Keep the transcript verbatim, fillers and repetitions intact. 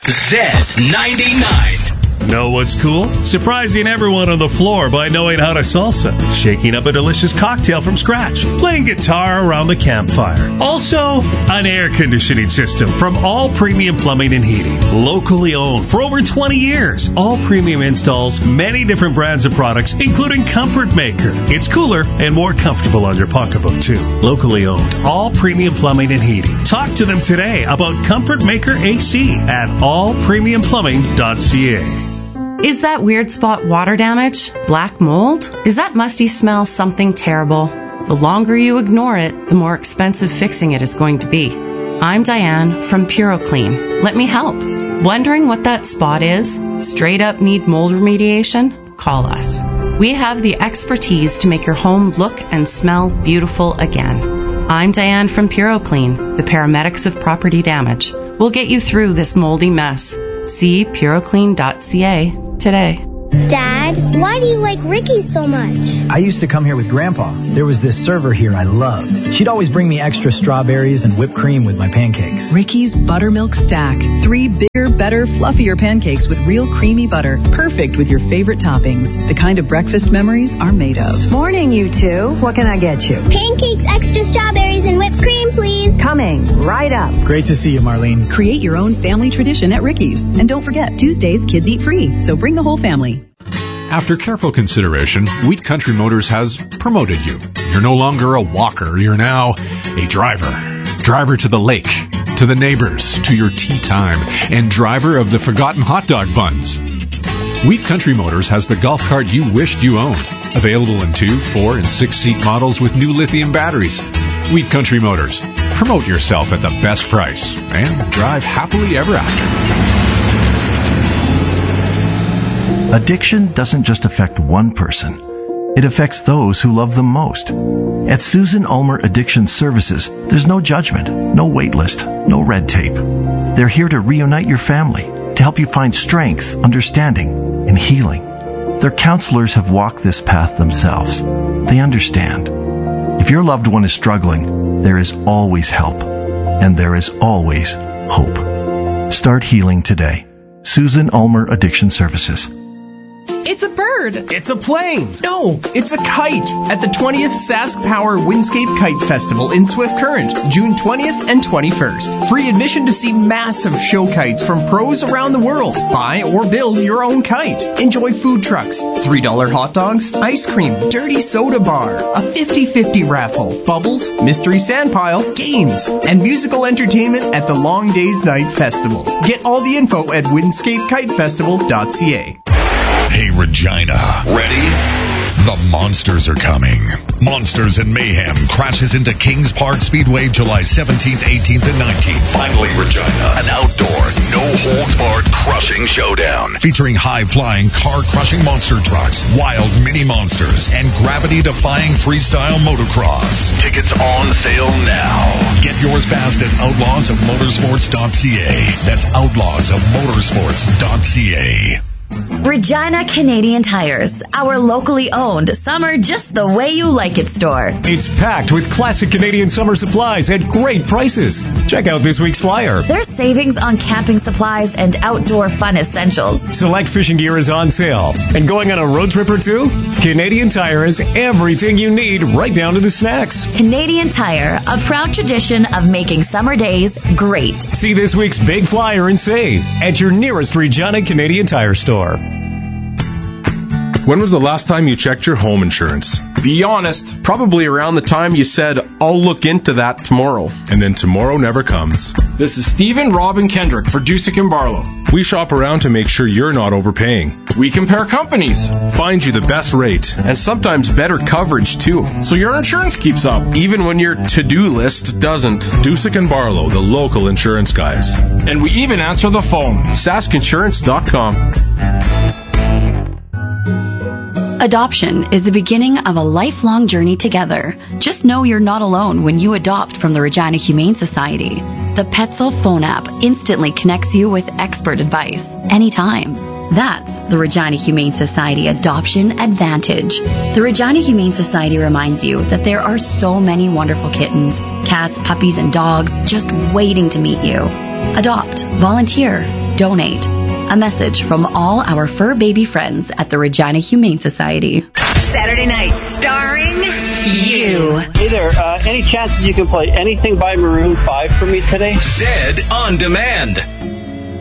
Z ninety-nine. Know what's cool? Surprising everyone on the floor by knowing how to salsa, shaking up a delicious cocktail from scratch, playing guitar around the campfire. Also, an air conditioning system from All Premium Plumbing and Heating. Locally owned for over twenty years. All Premium installs many different brands of products, including Comfort Maker. It's cooler and more comfortable on your pocketbook, too. Locally owned. All Premium Plumbing and Heating. Talk to them today about Comfort Maker A C at all premium plumbing dot c a. Is that weird spot water damage? Black mold? Is that musty smell something terrible? The longer you ignore it, the more expensive fixing it is going to be. I'm Diane from PuroClean. Let me help. Wondering what that spot is? Straight up need mold remediation? Call us. We have the expertise to make your home look and smell beautiful again. I'm Diane from PuroClean, the paramedics of property damage. We'll get you through this moldy mess. See puro clean dot c a today. Dad, why do you like Ricky's so much? I used to come here with Grandpa. There was this server here I loved. She'd always bring me extra strawberries and whipped cream with my pancakes. Ricky's Buttermilk Stack. Three bigger, better, fluffier pancakes with real creamy butter. Perfect with your favorite toppings. The kind of breakfast memories are made of. Morning, you two. What can I get you? Pancakes, extra strawberries, and whipped cream, please. Coming right up. Great to see you, Marlene. Create your own family tradition at Ricky's. And don't forget, Tuesdays, kids eat free. So bring the whole family. After careful consideration, Wheat Country Motors has promoted you. You're no longer a walker. You're now a driver. Driver to the lake, to the neighbors, to your tea time, and driver of the forgotten hot dog buns. Wheat Country Motors has the golf cart you wished you owned. Available in two, four, and six-seat models with new lithium batteries. Wheat Country Motors. Promote yourself at the best price and drive happily ever after. Addiction doesn't just affect one person. It affects those who love them most. At Susan Ulmer Addiction Services, there's no judgment, no wait list, no red tape. They're here to reunite your family, to help you find strength, understanding, and healing. Their counselors have walked this path themselves. They understand. If your loved one is struggling, there is always help, and there is always hope. Start healing today. Susan Ulmer Addiction Services. It's a bird. It's a plane. No, it's a kite. At the twentieth Sask Power Windscape Kite Festival in Swift Current, June twentieth and twenty-first. Free admission to see massive show kites from pros around the world. Buy or build your own kite. Enjoy food trucks, three dollar hot dogs, ice cream, dirty soda bar, a fifty-fifty raffle, bubbles, mystery sand pile, games, and musical entertainment at the Long Days Night Festival. Get all the info at windscape kite festival dot c a. Hey, Regina. Ready? The monsters are coming. Monsters and Mayhem crashes into Kings Park Speedway July seventeenth, eighteenth, and nineteenth. Finally, Regina. An outdoor, no-holds-barred crushing showdown. Featuring high-flying, car-crushing monster trucks, wild mini monsters, and gravity-defying freestyle motocross. Tickets on sale now. Get yours fast at outlaws of motorsports dot c a. That's outlaws of motorsports dot c a. Regina Canadian Tires, our locally owned summer just the way you like it store. It's packed with classic Canadian summer supplies at great prices. Check out this week's flyer. There's savings on camping supplies and outdoor fun essentials. Select fishing gear is on sale. And going on a road trip or two? Canadian Tire has everything you need, right down to the snacks. Canadian Tire, a proud tradition of making summer days great. See this week's big flyer and save at your nearest Regina Canadian Tire store. When was the last time you checked your home insurance? Be honest, probably around the time you said, I'll look into that tomorrow. And then tomorrow never comes. This is Stephen Robin Kendrick for Dusick and Barlow. We shop around to make sure you're not overpaying. We compare companies. Find you the best rate. And sometimes better coverage too. So your insurance keeps up, even when your to-do list doesn't. Dusick and Barlow, the local insurance guys. And we even answer the phone. sask insurance dot com. Adoption is the beginning of a lifelong journey together. Just know you're not alone when you adopt from the Regina Humane Society. The Petzl phone app instantly connects you with expert advice anytime. That's the Regina Humane Society Adoption Advantage. The Regina Humane Society reminds you that there are so many wonderful kittens, cats, puppies, and dogs just waiting to meet you. Adopt, volunteer, donate. A message from all our fur baby friends at the Regina Humane Society. Saturday night starring you. Hey there, uh, any chances you can play anything by Maroon five for me today? Zed on Demand.